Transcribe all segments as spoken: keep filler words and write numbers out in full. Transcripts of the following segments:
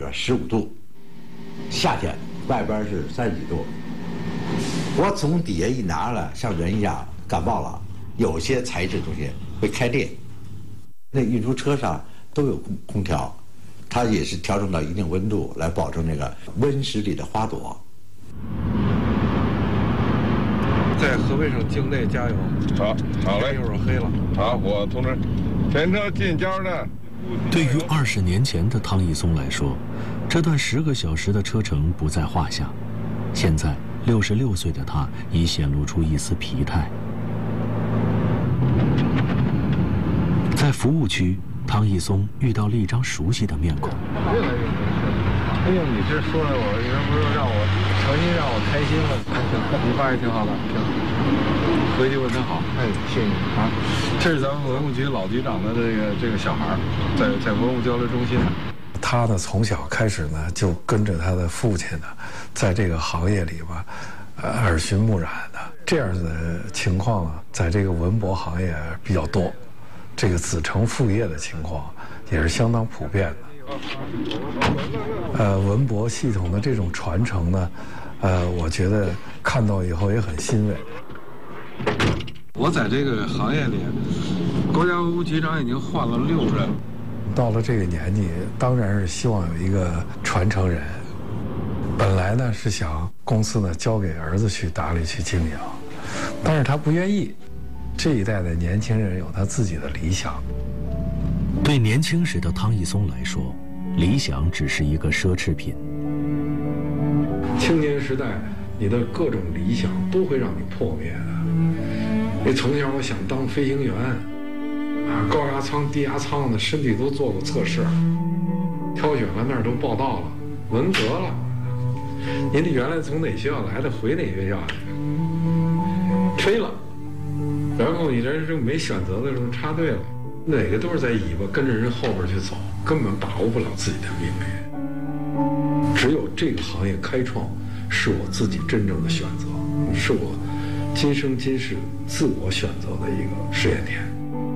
边十五度，夏天外边是三十几度。我从底下一拿了，像人一样感冒了，有些材质东西会开裂。那运输车上都有空空调，它也是调整到一定温度来保证那个温室里的花朵。 在河北省境内加油。 好，好嘞， 一会儿黑了。 好，我通知，全车进交的。 对于二十年前的汤一松来说，这段十个小时的车程不在话下。现在六十六岁的他已显露出一丝疲态。在服务区，汤一松遇到了一张熟悉的面孔。 越来越合适。哎呦，你这说来我，你这不是让我诚心让我开心了？你爸也挺好的，挺好。回去问他好。哎，谢谢你啊。这是咱们文物局老局长的这个这个小孩，在在文物交流中心。 他呢，从小开始呢，就跟着他的父亲呢，在这个行业里吧，呃，耳濡目染的。这样的情况啊，在这个文博行业比较多，这个子承父业的情况也是相当普遍的。呃，文博系统的这种传承呢，呃，我觉得看到以后也很欣慰。 我在这个行业里，国家文物局长已经换了六任。 到了这个年纪，当然是希望有一个传承人。本来呢是想公司呢交给儿子去打理去经营，但是他不愿意。这一代的年轻人有他自己的理想。 对年轻时的汤一松来说，理想只是一个奢侈品。 青年时代，你的各种理想都会让你破灭的。你从小我想当飞行员，啊，高压舱、低压舱的身体都做过测试，挑选了那儿都报到了，文革了。您这原来从哪学校来的？回哪学校去？飞了。然后你人生没选择的时候插队了，哪个都是在尾巴跟着人后边去走，根本把握不了自己的命运。只有这个行业开创是我自己真正的选择，是我今生今世自我选择的一个试验田。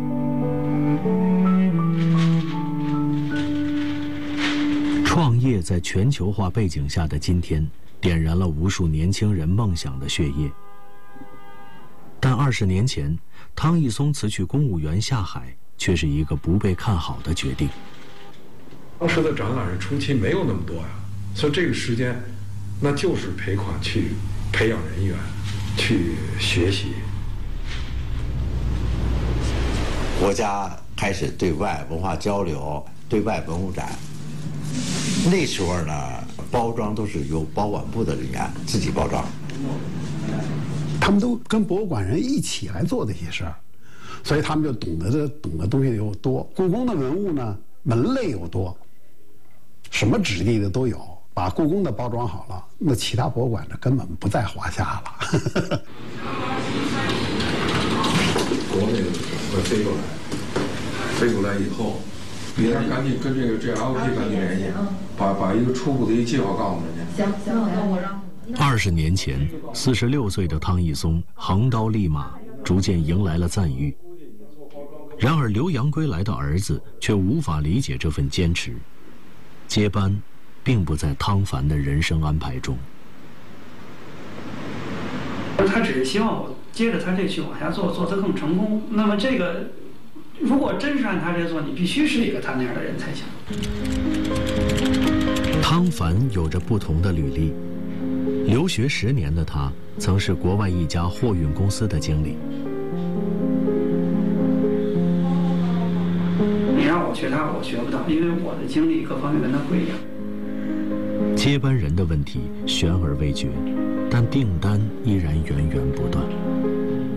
创业在全球化背景下的今天，点燃了无数年轻人梦想的血液。但二十年前，汤一松辞去公务员下海，却是一个不被看好的决定。 当时的展览初期没有那么多呀，所以这个时间，那就是赔款去培养人员，去学习。 国家开始对外文化交流，对外文物展。那时候呢，包装都是由保管部的人员自己包装。 他们都跟博物馆人一起来做这些事儿，所以他们就懂得的懂的东西又多。故宫的文物呢，门类又多，什么质地的都有。把故宫的包装好了，那其他博物馆的根本不在话下了。 国内的会飞过来，飞过来以后，明天赶紧跟这个 G L P 赶紧联系，把把一个初步的一个计划告诉人家。 行行，那我让。 二十年前，四十六岁的汤一松横刀立马，逐渐迎来了赞誉。然而，留洋归来的儿子却无法理解这份坚持。接班，并不在汤凡的人生安排中。 他只是希望我接着他这去往下做，做得更成功。那么这个，如果真是按他这做，你必须是一个他那样的人才行。 汤凡有着不同的履历。留学十年的他，曾是国外一家货运公司的经理。 你让我学他，我学不到，因为我的经历各方面跟他不一样。 接班人的问题悬而未决，但订单依然源源不断。